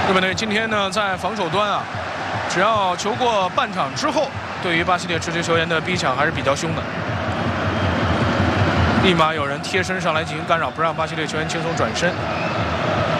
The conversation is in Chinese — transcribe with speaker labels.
Speaker 1: 日本队今天呢，在防守端啊，只要球过半场之后，对于巴西队持球球员的逼抢还是比较凶的。立马有人贴身上来进行干扰，不让巴西队球员轻松转身。